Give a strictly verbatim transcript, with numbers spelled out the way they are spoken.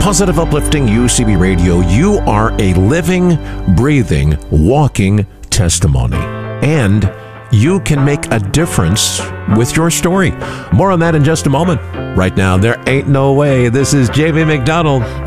Positive Uplifting U C B Radio, you are a living, breathing, walking testimony. And you can make a difference with your story. More on that in just a moment. Right now, there ain't no way. This is Jamie McDonald.